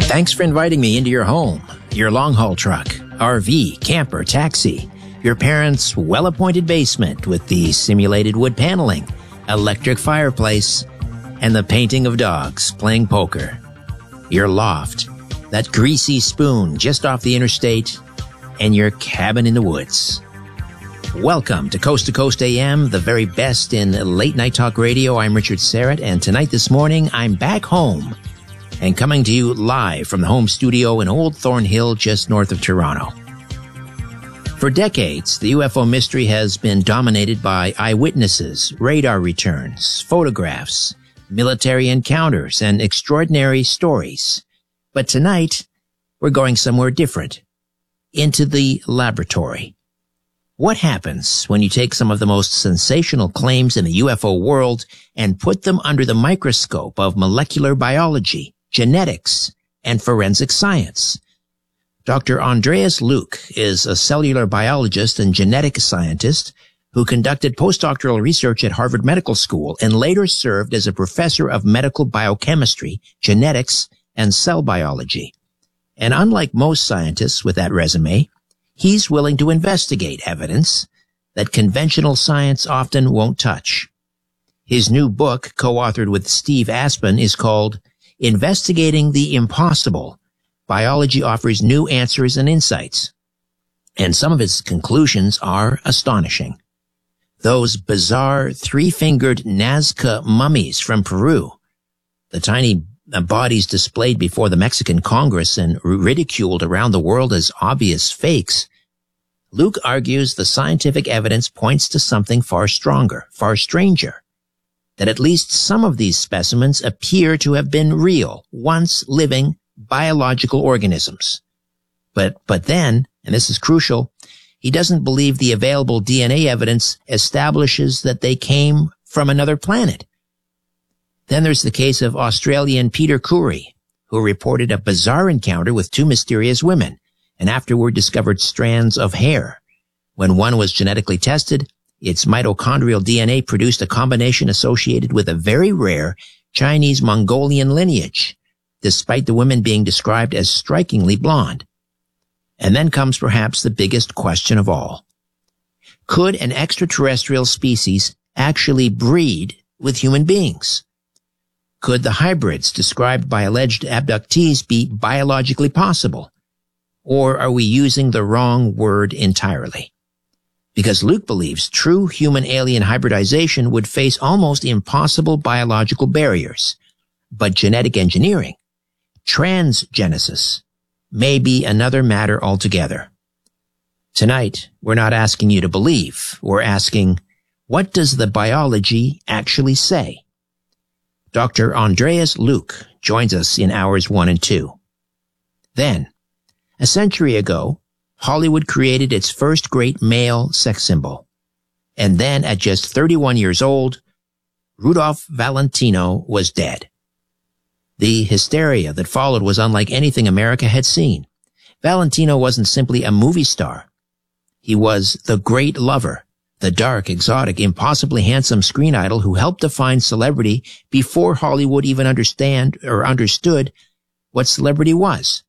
Thanks for inviting me into your home, your long-haul truck, RV, camper, taxi, your parents' well-appointed basement with the simulated wood paneling, electric fireplace, and the painting of dogs playing poker, your loft, that greasy spoon just off the interstate, and your cabin in the woods. Welcome to Coast AM, the very best in late night talk radio. I'm Richard Serrett, and tonight this morning, I'm back home and coming to you live from the home studio in Old Thornhill, just north of Toronto. For decades, the UFO mystery has been dominated by eyewitnesses, radar returns, photographs, military encounters, and extraordinary stories. But tonight, we're going somewhere different, into the laboratory. What happens when you take some of the most sensational claims in the UFO world and put them under the microscope of molecular biology, genetics, and forensic science? Dr. Andreas Luke is a cellular biologist and genetic scientist who conducted postdoctoral research at Harvard Medical School and later served as a professor of medical biochemistry, genetics, and cell biology. And unlike most scientists with that resume, he's willing to investigate evidence that conventional science often won't touch. His new book, co-authored with Steve Aspen, is called Investigating the Impossible. Biology offers new answers and insights. And some of his conclusions are astonishing. Those bizarre three-fingered Nazca mummies from Peru, the tiny bodies displayed before the Mexican Congress and ridiculed around the world as obvious fakes, Luke argues the scientific evidence points to something far stronger, far stranger, that at least some of these specimens appear to have been real, once living biological organisms. But then, and this is crucial, he doesn't believe the available DNA evidence establishes that they came from another planet. Then there's the case of Australian Peter Curry, who reported a bizarre encounter with two mysterious women, and afterward discovered strands of hair. When one was genetically tested, its mitochondrial DNA produced a combination associated with a very rare Chinese Mongolian lineage, despite the women being described as strikingly blonde. And then comes perhaps the biggest question of all. Could an extraterrestrial species actually breed with human beings? Could the hybrids described by alleged abductees be biologically possible? Or are we using the wrong word entirely? Because Luke believes true human-alien hybridization would face almost impossible biological barriers. But genetic engineering, transgenesis, may be another matter altogether. Tonight, we're not asking you to believe. We're asking, what does the biology actually say? Dr. Andreas Luke joins us in hours 1 and 2. Then, a century ago, Hollywood created its first great male sex symbol. And then, at just 31 years old, Rudolph Valentino was dead. The hysteria that followed was unlike anything America had seen. Valentino wasn't simply a movie star. He was the great lover, the dark, exotic, impossibly handsome screen idol who helped define celebrity before Hollywood even understood what celebrity was.